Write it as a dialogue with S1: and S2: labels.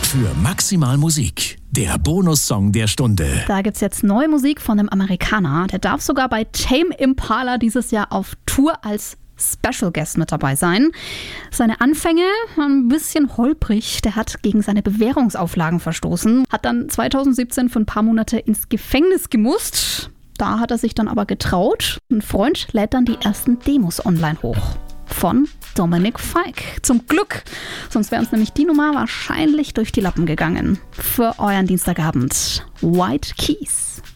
S1: für maximal Musik. Der Bonussong der Stunde.
S2: Da gibt's jetzt neue Musik von einem Amerikaner. Der darf sogar bei Tame Impala dieses Jahr auf Tour als Special Guest mit dabei sein. Seine Anfänge waren ein bisschen holprig. Der hat gegen seine Bewährungsauflagen verstoßen, hat dann 2017 für ein paar Monate ins Gefängnis gemusst. Da hat er sich dann aber getraut. Ein Freund lädt dann die ersten Demos online hoch. Von Dominic Fike. Zum Glück. Sonst wäre uns nämlich die Nummer wahrscheinlich durch die Lappen gegangen. Für euren Dienstagabend. White Keys.